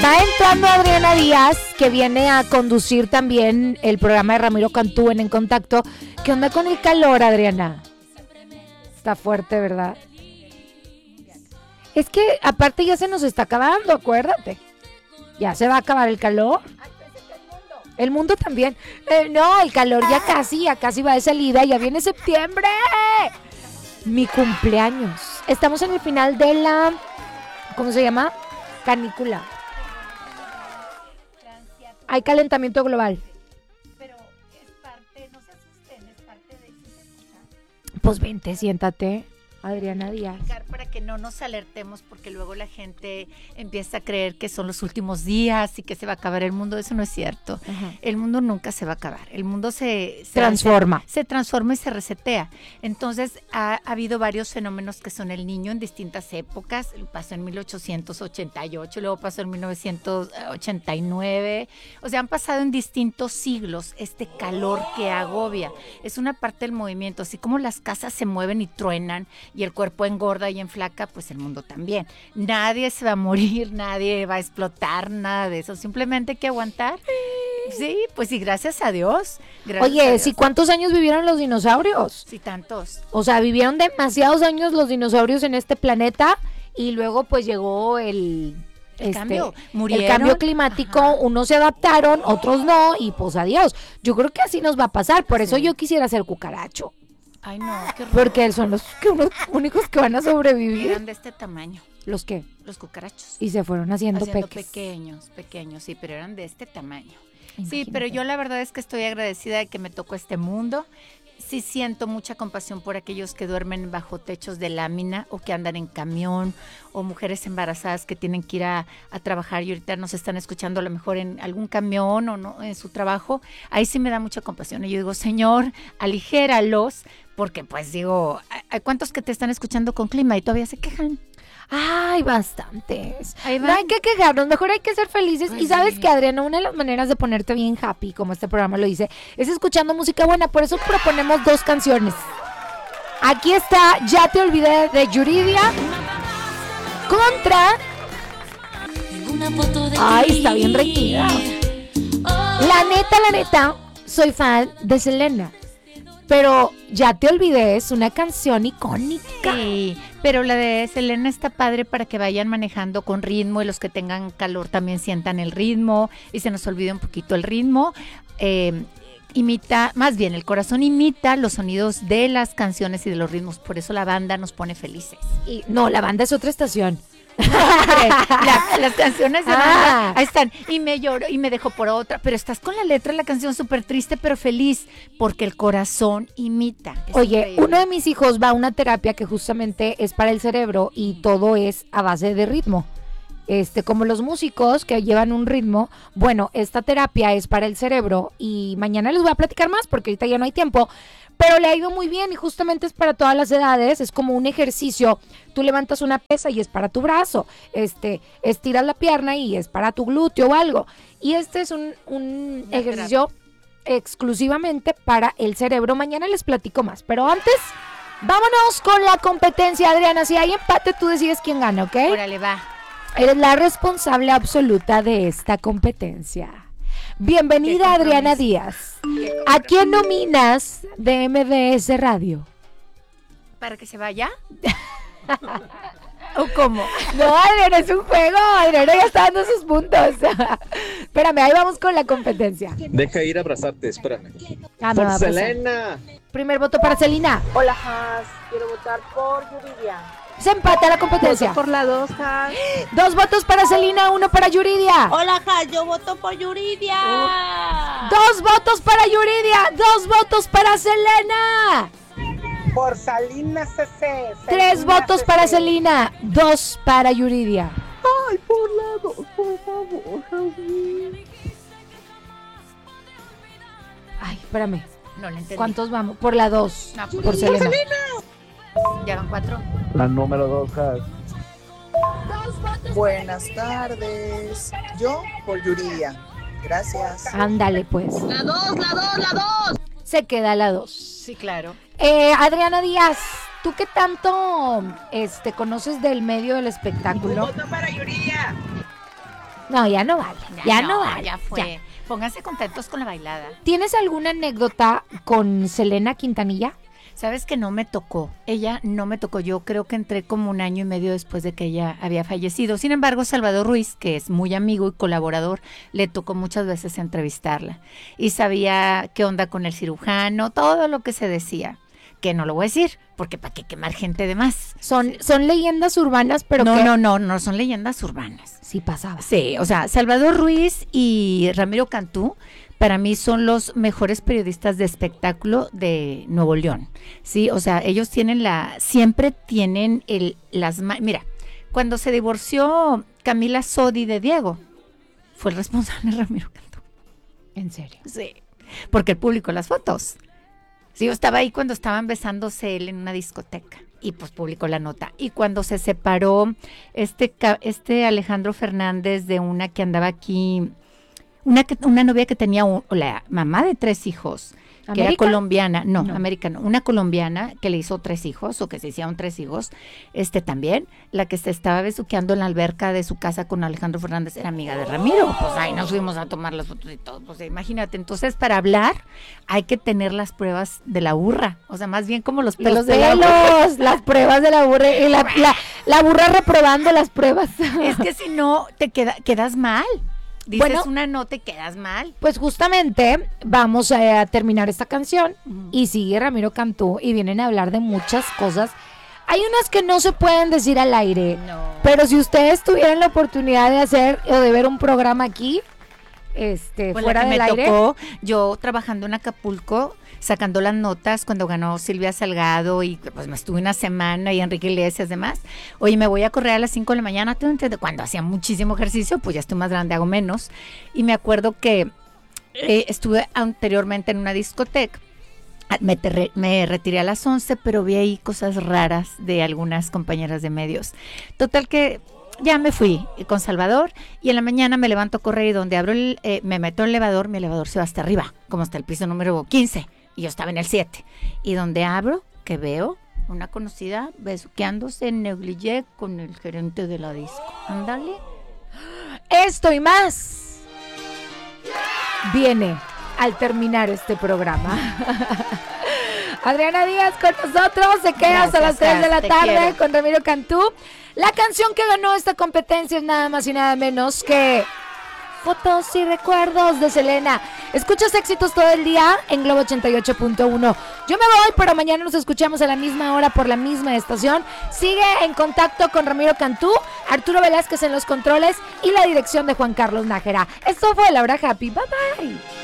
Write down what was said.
Va entrando Adriana Díaz, que viene a conducir también el programa de Ramiro Cantú en Contacto. ¿Qué onda con el calor, Adriana? Está fuerte, ¿verdad? Es que aparte ya se nos está acabando, acuérdate. Ya se va a acabar el calor. El mundo también. No, el calor ya casi va de salida. Ya viene septiembre. Mi cumpleaños. Estamos en el final de la... ¿Cómo se llama? Canícula. Hay calentamiento global. Pero es parte, no se asusten, es parte de... Pues vente, siéntate, Adriana Díaz. Para que no nos alertemos, porque luego la gente empieza a creer que son los últimos días y que se va a acabar el mundo. Eso no es cierto. Ajá. El mundo nunca se va a acabar. El mundo se transforma. Se transforma y se resetea. Entonces ha habido varios fenómenos que son el niño en distintas épocas. Pasó en 1888, luego pasó en 1989. O sea, han pasado en distintos siglos este calor que agobia. Es una parte del movimiento. Así como las casas se mueven y truenan y el cuerpo engorda y enflaca, pues el mundo también. Nadie se va a morir, nadie va a explotar, nada de eso. Simplemente hay que aguantar. Sí, pues sí, gracias a Dios. Oye, ¿sí cuántos años vivieron los dinosaurios? Sí, tantos. O sea, vivieron demasiados años los dinosaurios en este planeta y luego pues llegó el cambio. El cambio climático. Ajá. Unos se adaptaron, otros no, y pues adiós. Yo creo que así nos va a pasar, por eso yo quisiera ser cucaracho. Ay, no, qué horror. Porque son los únicos que van a sobrevivir. Eran de este tamaño. ¿Los qué? Los cucarachos. Y se fueron haciendo pequeños, sí, pero eran de este tamaño. Imagínate. Sí, pero yo la verdad es que estoy agradecida de que me tocó este mundo. Sí siento mucha compasión por aquellos que duermen bajo techos de lámina o que andan en camión o mujeres embarazadas que tienen que ir a trabajar y ahorita nos están escuchando a lo mejor en algún camión o no en su trabajo. Ahí sí me da mucha compasión. Y yo digo, Señor, aligéralos, porque pues digo, hay cuántos que te están escuchando con clima y todavía se quejan. Ay, bastantes. No hay que quejarnos, mejor hay que ser felices. Pues y sabes que, Adriana, una de las maneras de ponerte bien happy, como este programa lo dice, es escuchando música buena. Por eso proponemos 2 canciones. Aquí está Ya te olvidé de Yuridia contra... Ay, está bien reñida. La neta, soy fan de Selena. Pero Ya te olvidé es una canción icónica. Sí, pero la de Selena está padre para que vayan manejando con ritmo y los que tengan calor también sientan el ritmo y se nos olvide un poquito el ritmo. Imita, más bien el corazón imita los sonidos de las canciones y de los ritmos, por eso la banda nos pone felices. Y no, la banda es otra estación. Las canciones de banda, ahí están, y me lloro y me dejo por otra, pero estás con la letra de la canción súper triste pero feliz, porque el corazón imita. Oye, increíble. Uno de mis hijos va a una terapia que justamente es para el cerebro y todo es a base de ritmo. Como los músicos que llevan un ritmo, bueno, esta terapia es para el cerebro y mañana les voy a platicar más porque ahorita ya no hay tiempo, pero le ha ido muy bien y justamente es para todas las edades, es como un ejercicio, tú levantas una pesa y es para tu brazo, estiras la pierna y es para tu glúteo o algo, y este es un ejercicio exclusivamente para el cerebro. Mañana les platico más, pero antes... vámonos con la competencia, Adriana. Si hay empate, tú decides quién gana, ¿ok? Órale, va. Eres la responsable absoluta de esta competencia. Bienvenida, Adriana Díaz. ¿A quién nominas de MBS Radio? ¿Para que se vaya? ¿O cómo? No, Adriana, es un juego. Adriana ya está dando sus puntos. Espérame, ahí vamos con la competencia. Deja ir a abrazarte, espérame. Por Selena. Primer voto para Selena. Hola, Has. Quiero votar por Yuridia. Se empata la competencia. Voto por la 2, Has. 2 votos para Selena, 1 para Yuridia. Hola, Has. Yo voto por Yuridia. 2 votos para Yuridia. 2 votos para Selena. Por Salina CC. 3 votos para Selena, 2 para Yuridia. Ay, por la 2, por favor. Ay, espérame. No le entendí. ¿Cuántos vamos? Por la 2. No, por Selena. Ya van 4. La número 2, Has. Buenas tardes. Yo por Yuridia. Gracias. Ándale, pues. La 2. Se queda la 2. Sí, claro. Adriana Díaz, ¿tú qué tanto conoces del medio del espectáculo? Voto para Yuridia. No, ya no vale. Ya no vale. Ya fue. Pónganse contentos con la bailada. ¿Tienes alguna anécdota con Selena Quintanilla? Sabes que no me tocó. Ella no me tocó. Yo creo que entré como 1 año y medio después de que ella había fallecido. Sin embargo, Salvador Ruiz, que es muy amigo y colaborador, le tocó muchas veces entrevistarla. Y sabía qué onda con el cirujano, todo lo que se decía. Que no lo voy a decir, porque para qué quemar gente de más. Son leyendas urbanas, pero No son leyendas urbanas. Sí pasaba. Sí, o sea, Salvador Ruiz y Ramiro Cantú para mí son los mejores periodistas de espectáculo de Nuevo León. Sí, o sea, ellos siempre tienen mira, cuando se divorció Camila Sodi de Diego, fue el responsable Ramiro Cantú. ¿En serio? Sí, porque él publicó las fotos. Sí, yo estaba ahí cuando estaban besándose él en una discoteca y pues publicó la nota. Y cuando se separó este Alejandro Fernández de una que andaba aquí, una novia que tenía la mamá de 3 hijos, que era colombiana, no, americana, una colombiana que le hizo 3 hijos o que se hicieron 3 hijos, también, la que se estaba besuqueando en la alberca de su casa con Alejandro Fernández era amiga de Ramiro, pues ahí nos fuimos a tomar las fotos y todo, pues imagínate, entonces para hablar hay que tener las pruebas de la burra, o sea, más bien como los pelos de la burra. Las pruebas de la burra y la burra reprobando las pruebas. Es que si no, te quedas mal. Dices una nota y quedas mal. Pues justamente vamos a terminar esta canción y sigue Ramiro Cantú y vienen a hablar de muchas cosas. Hay unas que no se pueden decir al aire, pero si ustedes tuvieran la oportunidad de hacer o de ver un programa aquí, pues fuera del aire. Tocó, yo trabajando en Acapulco, sacando las notas cuando ganó Silvia Salgado y pues me estuve 1 semana y Enrique Iglesias demás. Oye, me voy a correr a las 5 de la mañana, cuando hacía muchísimo ejercicio, pues ya estoy más grande, hago menos. Y me acuerdo que estuve anteriormente en una discoteca. Me retiré a las 11, pero vi ahí cosas raras de algunas compañeras de medios. Total que ya me fui con Salvador y en la mañana me levanto a correr y donde me meto en el elevador, mi elevador se va hasta arriba, como hasta el piso número 15 y yo estaba en el 7. Y donde abro, que veo una conocida besuqueándose en negligé con el gerente de la disco. Ándale. Esto y más viene al terminar este programa. Adriana Díaz con nosotros, se queda hasta las 3 de la tarde con Ramiro Cantú. La canción que ganó esta competencia es nada más y nada menos que Fotos y Recuerdos de Selena. Escuchas éxitos todo el día en Globo 88.1. Yo me voy, pero mañana nos escuchamos a la misma hora por la misma estación. Sigue en contacto con Ramiro Cantú, Arturo Velázquez en los controles y la dirección de Juan Carlos Nájera. Esto fue La Hora Happy. Bye bye.